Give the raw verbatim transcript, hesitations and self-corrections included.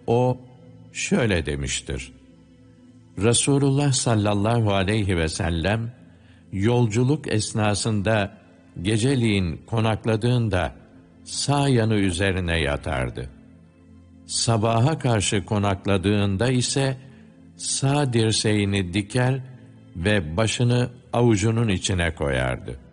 O şöyle demiştir: Resulullah sallallahu aleyhi ve sellem yolculuk esnasında geceliğin konakladığında sağ yanı üzerine yatardı. Sabaha karşı konakladığında ise sağ dirseğini diker ve başını avucunun içine koyardı.